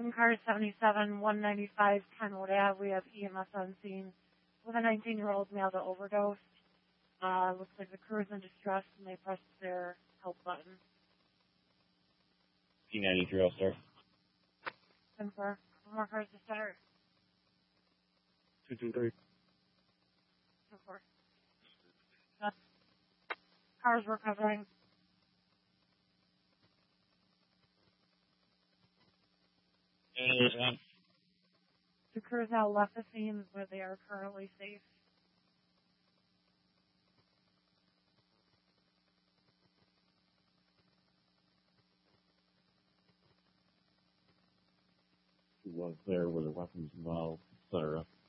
Car 77, 195 Kenwood Ave. We have EMS on scene with a 19-year-old male that overdosed. Looks like the crew is in distress and they pressed their help button. P93, I'll start. 10-4. One more cars to start. 223. 2-4. Cars recovering. The crew has now left the scene where they are currently safe. She was there with her weapons involved, etc.